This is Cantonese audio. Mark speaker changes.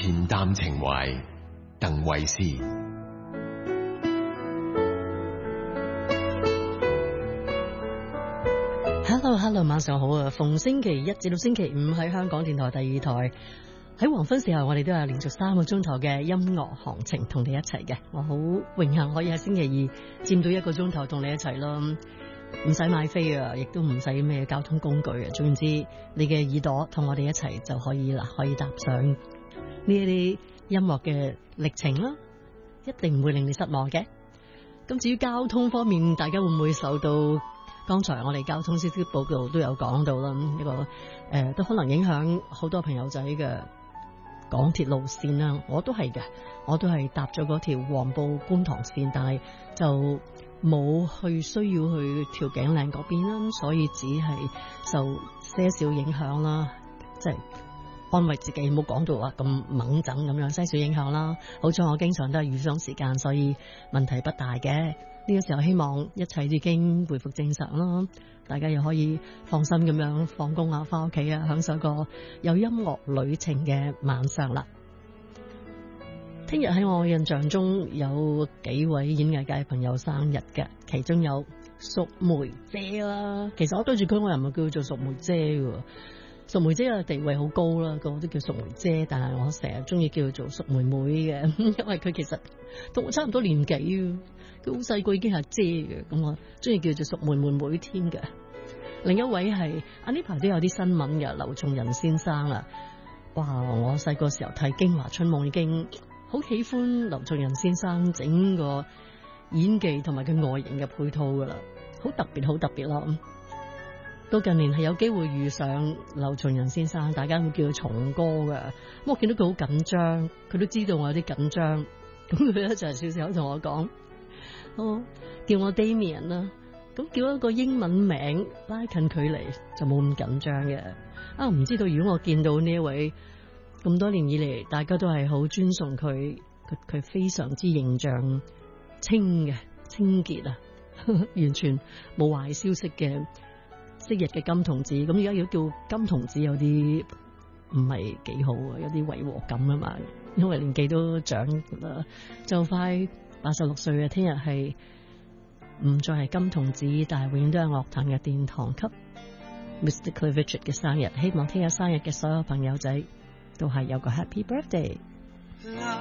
Speaker 1: 恬淡情懷，鄧慧思。
Speaker 2: Hello， 晚上好啊！逢星期一至到星期五喺香港電台第二台，喺黃昏時候我哋都有連續3個鐘頭嘅音樂行情同你一齊嘅。我好榮幸可以喺星期二佔到1個鐘頭同你一齊咯，唔使買飛啊，亦都唔使咩交通工具啊。總之你嘅耳朵同我哋一齊就可以啦，可以踏上呢一啲音樂嘅歷程啦，一定唔會令你失望嘅。咁至於交通方面，大家會唔會受到剛才我哋交通消息報告都有講到啦，呢個都可能影響好多朋友仔嘅港鐵路線啦。我都係嘅，我都係搭咗嗰條黃埔觀塘線，但係就冇需要去調景嶺嗰邊啦，所以只係受些少影響啦，即係安慰自己冇講到話咁猛整咁樣，些少影響啦。好彩我經常都係預上時間，所以問題不大嘅。呢個時候希望一切已經回復正常啦，大家又可以放心咁樣放工啊，翻屋企啊，享受個有音樂旅程嘅晚上啦。聽日喺我印象中有幾位演藝界朋友生日嘅，其中有淑梅姐啦。其實我對住佢，我又唔係叫佢做淑梅姐嘅。淑梅姐嘅地位好高啦，個個都叫淑梅姐，但係我成日中意叫佢做淑妹妹嘅，因為佢其實同我差唔多年紀，佢好細個已經係姐嘅，咁我中意叫做淑妹妹添嘅。另一位係呢排都有啲新聞嘅，劉松仁先生啊，哇！我細個時候睇《京華春夢》已經好喜歡劉松仁先生整個演技同埋佢外形嘅配套噶啦，好特別咯。到近年係有機會遇上劉松仁先生，大家會叫佢松哥嘅。咁我見到佢好緊張，佢都知道我有啲緊張，咁佢咧就係笑笑口同我講：叫我 Damian 啦。咁叫一個英文名拉近距離就冇咁緊張嘅。唔知道如果我見到呢一位咁多年以嚟，大家都係好尊崇佢非常之形象清潔啊，完全冇壞消息嘅。昔日嘅金童子，咁而家如果叫金童子有啲唔係幾好啊，有啲違和感啊嘛，因為年紀都長啦，就快86歲啊，聽日係唔再係金童子，但係永遠都係樂壇嘅殿堂級 Mr. Cliff Richard 嘅生日，希望聽日生日嘅所有朋友仔都係有個 Happy Birthday。